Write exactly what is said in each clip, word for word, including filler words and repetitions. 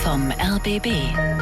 vom R B B.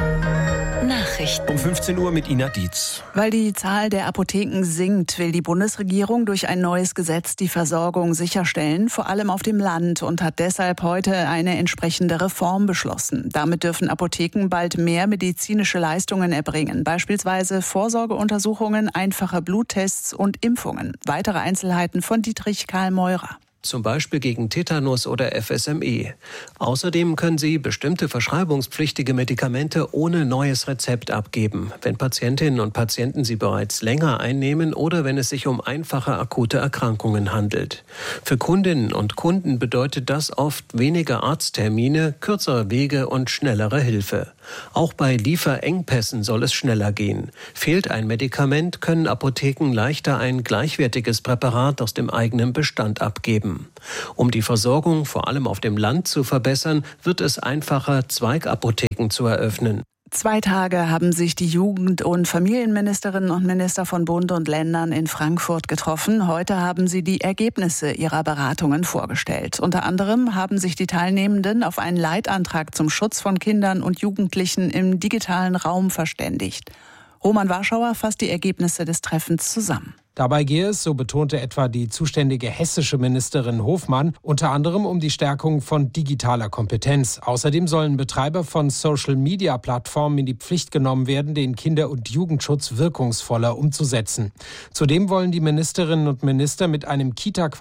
Nachrichten. Um fünfzehn Uhr mit Ina Dietz. Weil die Zahl der Apotheken sinkt, will die Bundesregierung durch ein neues Gesetz die Versorgung sicherstellen, vor allem auf dem Land, und hat deshalb heute eine entsprechende Reform beschlossen. Damit dürfen Apotheken bald mehr medizinische Leistungen erbringen, beispielsweise Vorsorgeuntersuchungen, einfache Bluttests und Impfungen. Weitere Einzelheiten von Dietrich Karl Meurer. Zum Beispiel gegen Tetanus oder F S M E. Außerdem können Sie bestimmte verschreibungspflichtige Medikamente ohne neues Rezept abgeben, wenn Patientinnen und Patienten sie bereits länger einnehmen oder wenn es sich um einfache akute Erkrankungen handelt. Für Kundinnen und Kunden bedeutet das oft weniger Arzttermine, kürzere Wege und schnellere Hilfe. Auch bei Lieferengpässen soll es schneller gehen. Fehlt ein Medikament, können Apotheken leichter ein gleichwertiges Präparat aus dem eigenen Bestand abgeben. Um die Versorgung vor allem auf dem Land zu verbessern, wird es einfacher, Zweigapotheken zu eröffnen. Zwei Tage haben sich die Jugend- und Familienministerinnen und Minister von Bund und Ländern in Frankfurt getroffen. Heute haben sie die Ergebnisse ihrer Beratungen vorgestellt. Unter anderem haben sich die Teilnehmenden auf einen Leitantrag zum Schutz von Kindern und Jugendlichen im digitalen Raum verständigt. Roman Warschauer fasst die Ergebnisse des Treffens zusammen. Dabei gehe es, so betonte etwa die zuständige hessische Ministerin Hofmann, unter anderem um die Stärkung von digitaler Kompetenz. Außerdem sollen Betreiber von Social-Media-Plattformen in die Pflicht genommen werden, den Kinder- und Jugendschutz wirkungsvoller umzusetzen. Zudem wollen die Ministerinnen und Minister mit einem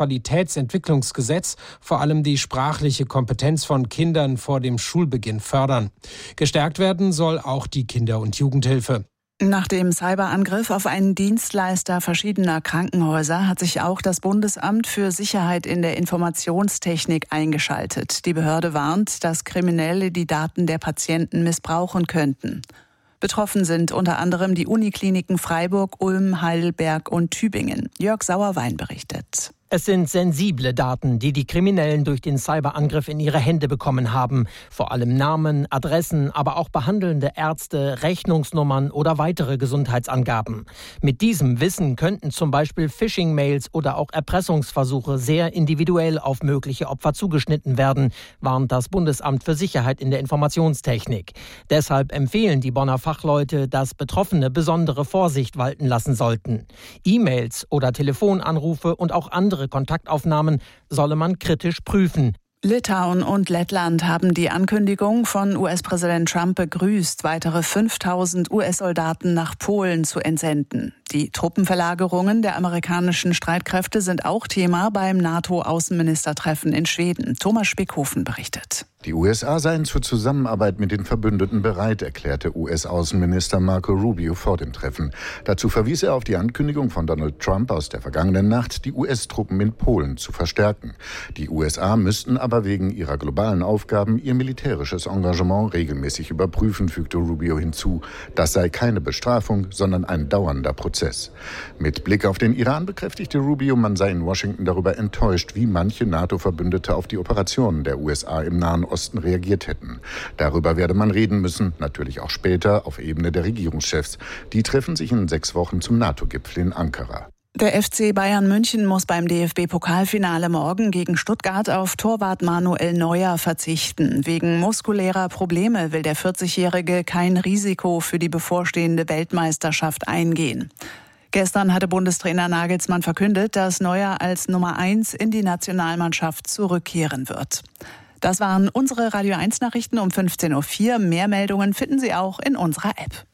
Kita-Qualitätsentwicklungsgesetz vor allem die sprachliche Kompetenz von Kindern vor dem Schulbeginn fördern. Gestärkt werden soll auch die Kinder- und Jugendhilfe. Nach dem Cyberangriff auf einen Dienstleister verschiedener Krankenhäuser hat sich auch das Bundesamt für Sicherheit in der Informationstechnik eingeschaltet. Die Behörde warnt, dass Kriminelle die Daten der Patienten missbrauchen könnten. Betroffen sind unter anderem die Unikliniken Freiburg, Ulm, Heidelberg und Tübingen. Jörg Sauerwein berichtet. Es sind sensible Daten, die die Kriminellen durch den Cyberangriff in ihre Hände bekommen haben. Vor allem Namen, Adressen, aber auch behandelnde Ärzte, Rechnungsnummern oder weitere Gesundheitsangaben. Mit diesem Wissen könnten zum Beispiel Phishing-Mails oder auch Erpressungsversuche sehr individuell auf mögliche Opfer zugeschnitten werden, warnt das Bundesamt für Sicherheit in der Informationstechnik. Deshalb empfehlen die Bonner Fachleute, dass Betroffene besondere Vorsicht walten lassen sollten. E-Mails oder Telefonanrufe und auch andere Kontaktaufnahmen solle man kritisch prüfen. Litauen und Lettland haben die Ankündigung von U S-Präsident Trump begrüßt, weitere fünftausend U S-Soldaten nach Polen zu entsenden. Die Truppenverlagerungen der amerikanischen Streitkräfte sind auch Thema beim NATO-Außenministertreffen in Schweden. Thomas Spickhofen berichtet. Die U S A seien zur Zusammenarbeit mit den Verbündeten bereit, erklärte U S-Außenminister Marco Rubio vor dem Treffen. Dazu verwies er auf die Ankündigung von Donald Trump aus der vergangenen Nacht, die U S-Truppen in Polen zu verstärken. Die U S A müssten aber wegen ihrer globalen Aufgaben ihr militärisches Engagement regelmäßig überprüfen, fügte Rubio hinzu. Das sei keine Bestrafung, sondern ein dauernder Prozess. Mit Blick auf den Iran bekräftigte Rubio, man sei in Washington darüber enttäuscht, wie manche NATO-Verbündete auf die Operationen der U S A im Nahen Osten reagiert hätten. Darüber werde man reden müssen, natürlich auch später auf Ebene der Regierungschefs. Die treffen sich in sechs Wochen zum NATO-Gipfel in Ankara. Der F C Bayern München muss beim D F B-Pokalfinale morgen gegen Stuttgart auf Torwart Manuel Neuer verzichten. Wegen muskulärer Probleme will der vierzigjährige kein Risiko für die bevorstehende Weltmeisterschaft eingehen. Gestern hatte Bundestrainer Nagelsmann verkündet, dass Neuer als Nummer eins in die Nationalmannschaft zurückkehren wird. Das waren unsere Radio eins Nachrichten um fünfzehn Uhr vier. Mehr Meldungen finden Sie auch in unserer App.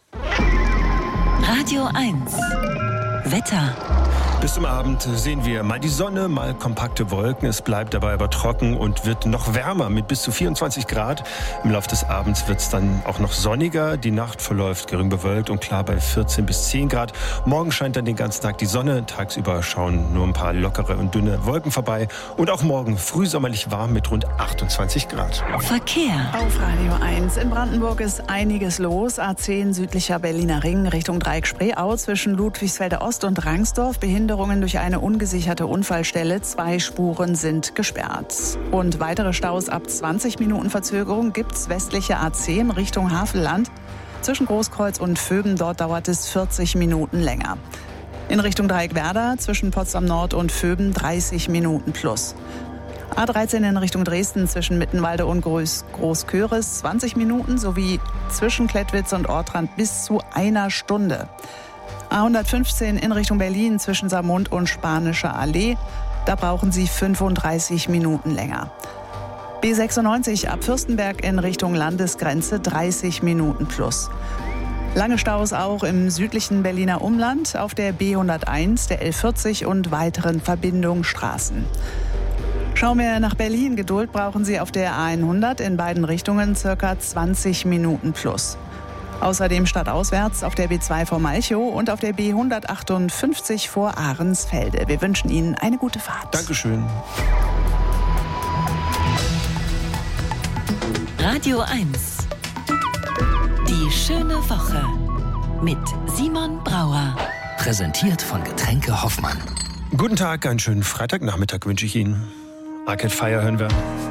Radio eins. Wetter. Bis zum Abend sehen wir mal die Sonne, mal kompakte Wolken. Es bleibt dabei aber trocken und wird noch wärmer mit bis zu vierundzwanzig Grad. Im Laufe des Abends wird es dann auch noch sonniger. Die Nacht verläuft gering bewölkt und klar bei vierzehn bis zehn Grad. Morgen scheint dann den ganzen Tag die Sonne. Tagsüber schauen nur ein paar lockere und dünne Wolken vorbei. Und auch morgen frühsommerlich warm mit rund achtundzwanzig Grad. Verkehr. Auf Radio eins. In Brandenburg ist einiges los. A zehn südlicher Berliner Ring Richtung Dreieck Spreeau zwischen Ludwigsfelder Ost und Rangsdorf. Behinderungen durch eine ungesicherte Unfallstelle. Zwei Spuren sind gesperrt. Und weitere Staus ab zwanzig Minuten Verzögerung gibt's westliche A zehn Richtung Havelland. Zwischen Großkreuz und Vöben, dort dauert es vierzig Minuten länger. In Richtung Dreieckwerder zwischen Potsdam Nord und Vöben dreißig Minuten plus. A dreizehn in Richtung Dresden zwischen Mittenwalde und Groß Großköris zwanzig Minuten sowie zwischen Klettwitz und Ortrand bis zu einer Stunde. A hundertfünfzehn in Richtung Berlin zwischen Saarmund und Spanischer Allee. Da brauchen Sie fünfunddreißig Minuten länger. B sechsundneunzig ab Fürstenberg in Richtung Landesgrenze dreißig Minuten plus. Lange Staus auch im südlichen Berliner Umland auf der B hunderteins, der L vierzig und weiteren Verbindungsstraßen. Schauen wir nach Berlin. Geduld brauchen Sie auf der A hundert in beiden Richtungen circa zwanzig Minuten plus. Außerdem stadtauswärts auf der B zwei vor Malchow und auf der B hundertachtundfünfzig vor Ahrensfelde. Wir wünschen Ihnen eine gute Fahrt. Dankeschön. Radio eins. Die schöne Woche mit Simon Brauer. Präsentiert von Getränke Hoffmann. Guten Tag, einen schönen Freitagnachmittag wünsche ich Ihnen. Arcade Fire hören wir.